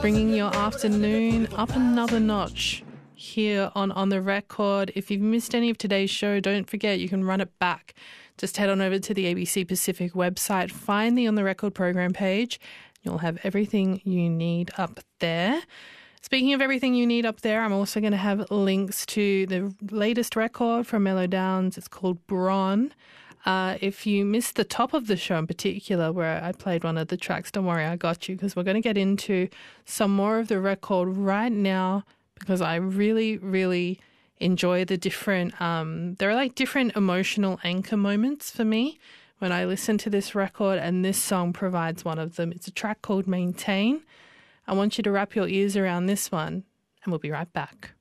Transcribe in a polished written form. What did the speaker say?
Bringing your afternoon up another notch here on The Record. If you've missed any of today's show, don't forget you can run it back. Just head on over to the ABC Pacific website, find the On The Record program page. You'll have everything you need up there. Speaking of everything you need up there, I'm also going to have links to the latest record from Mellow Downs. It's called Bron. If you missed the top of the show in particular, where I played one of the tracks, don't worry, I got you, because we're going to get into some more of the record right now, because I really, really enjoy the different, there are like different emotional anchor moments for me when I listen to this record, and this song provides one of them. It's a track called Maintain. I want you to wrap your ears around this one, and we'll be right back.